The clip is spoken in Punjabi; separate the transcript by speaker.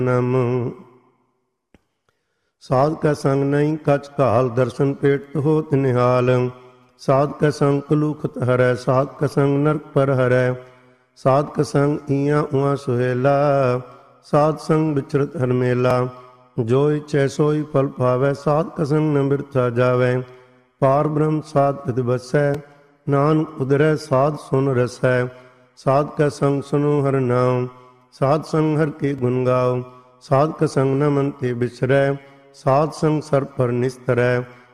Speaker 1: ਨਮ। ਸਾਧ ਕੈ ਸੰਗ ਨਹੀਂ ਕਛ ਘਾਲ, ਦਰਸ਼ਨ ਪੇਟ ਹੋਤ ਨਿਹਾਲ। ਸਾਧ ਕੈ ਸੰਗ ਕਲੂਖਤ ਹਰੈ, ਸਾਧ ਕੈ ਸੰਗ ਨਰਕ ਪਰ ਹਰੈ। ਸਾਧ ਕੈ ਸੰਗ ਈਆਂ ਉਆਂ ਸੁਹੇਲਾ, ਸਾਧ ਸੰਗ ਵਿਚਰਤ ਹਰ ਮੇਲਾ। ਜੋ ਇਛੈ ਸੋਈ ਫਲ ਪਾਵੈ, ਸਾਧ ਕੈ ਸੰਗ ਨ ਬਿਰਥਾ ਜਾਵੈ। ਪਾਰ ਬ੍ਰਹਮ ਸਾਧ ਤਿਤ ਬਸੈ, ਨਾਨਕ ਉਦਰੈ ਸਾਧ ਸੁਨ ਰਸੈ। ਸਾਧ ਕੈ ਸੰਗ ਸੁਨੋ ਹਰਿ ਨਾਮ, ਸਾਧ ਸੰਗ ਹਰਿ ਕੇ ਗੁਣ ਗਾਓ। ਸਾਧ ਕੈ ਸੰਗ ਨ ਮਨ ਤੇ ਬਿਸਰੈ, ਸਾਧ ਸੰਗ ਸਰ ਪਰ ਨਿਸਤਰੈ।